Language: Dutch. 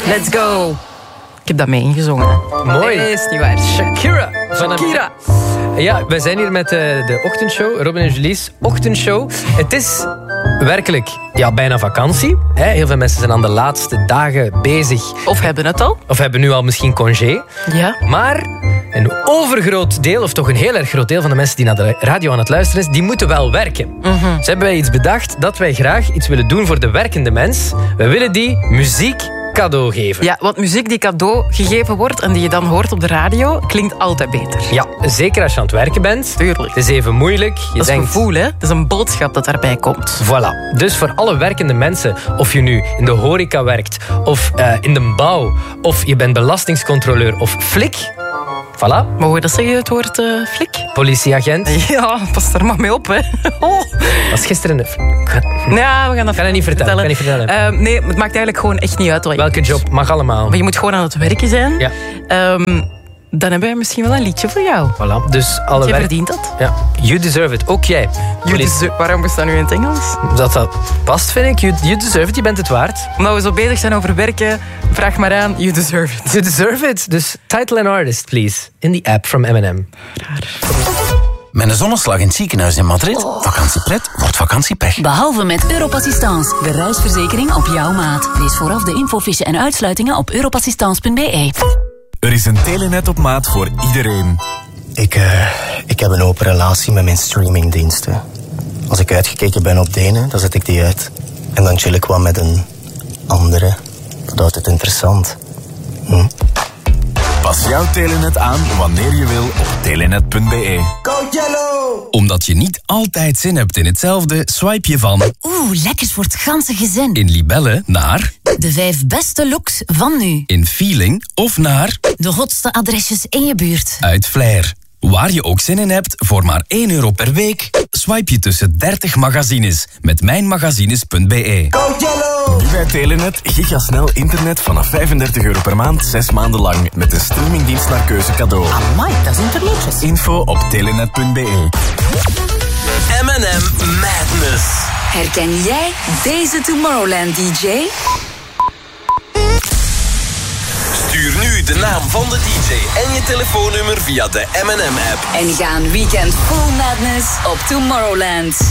Let's go. Ik heb dat mee ingezongen. Mooi. Nee, is niet waar. Shakira. Shakira. Ja, wij zijn hier met de ochtendshow. Robin en Julie's ochtendshow. Het is werkelijk bijna vakantie. Heel veel mensen zijn aan de laatste dagen bezig. Of hebben het al. Of hebben nu al misschien congé. Ja. Maar een overgroot deel, of toch een heel erg groot deel van de mensen die naar de radio aan het luisteren is, die moeten wel werken. Ze hebben wij iets bedacht dat wij graag iets willen doen voor de werkende mens. Wij willen die muziek cadeau geven. Ja, want muziek die cadeau gegeven wordt en die je dan hoort op de radio, klinkt altijd beter. Ja, zeker als je aan het werken bent. Tuurlijk. Het is even moeilijk. Je Dat is denkt, gevoel, hè? Dat is een boodschap dat daarbij komt. voilà. Dus voor alle werkende mensen, of je nu in de horeca werkt, of in de bouw, of je bent belastingscontroleur of flik, voilà, Mogen we dat zeggen, het woord flik? politieagent. Ja, pas er maar mee op, hè. Oh. Was gisteren... Ja, we gaan dat Ga dat niet vertellen. Nee, het maakt eigenlijk gewoon echt niet uit. Wat je Welke doet. job? Mag allemaal. Maar je moet gewoon aan het werken zijn. Ja. Dan hebben wij misschien wel een liedje voor jou. Voilà. Dus alle Je werk... verdient dat. Ja. You deserve it. Ook jij. Waarom is dat nu in het Engels? Dat past, vind ik. You deserve it. Je bent het waard. Omdat we zo bezig zijn over werken, vraag maar aan. You deserve it. You deserve it. Dus title and artist, please. In the app from Eminem. Met een zonneslag in het ziekenhuis in Madrid. Vakantiepret wordt vakantiepech. Behalve met Europassistance, de reisverzekering op jouw maat. Lees vooraf de infofiche en uitsluitingen op europassistance.be. Er is een telenet op maat voor iedereen. Ik heb een open relatie met mijn streamingdiensten. Als ik uitgekeken ben op de ene, dan zet ik die uit. En dan chill ik wat met een andere. Dat houdt het interessant. Pas jouw telenet aan wanneer je wil op telenet.be. Go Yellow! Omdat je niet altijd zin hebt in hetzelfde, swipe je van Lekkers voor het ganse gezin. in Libelle naar De 5 beste looks van nu. in Feeling of naar De hotste adresjes in je buurt. uit Flair. Waar je ook zin in hebt, voor maar €1 per week, swipe je tussen 30 magazines met mijnmagazines.be. Go Yellow! Nu bij Telenet gigasnel internet vanaf €35 per maand, 6 maanden lang, met een streamingdienst naar keuze cadeau. Amai, dat is interneetjes. Info op telenet.be. M&M Madness. Herken jij deze Tomorrowland DJ? Stuur nu de naam van de DJ en je telefoonnummer via de M&M-app. En ga een weekend full madness op Tomorrowland.